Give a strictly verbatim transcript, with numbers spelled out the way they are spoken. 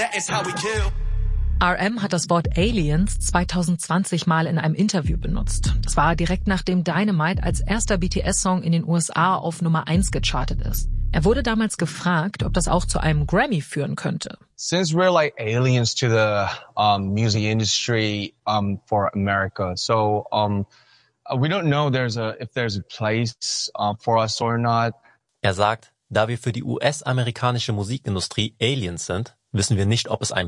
R M hat das Wort Aliens zwanzig zwanzig mal in einem Interview benutzt. Das war direkt nachdem Dynamite als erster B T S-Song in den U S A auf Nummer eins gechartet ist. Er wurde damals gefragt, ob das auch zu einem Grammy führen könnte. Since we're like aliens to the um, music industry um, for America, so um, we don't know there's a if there's a place uh, for us or not. Er sagt, da wir für die U S-amerikanische Musikindustrie Aliens sind, wissen wir nicht, ob es einen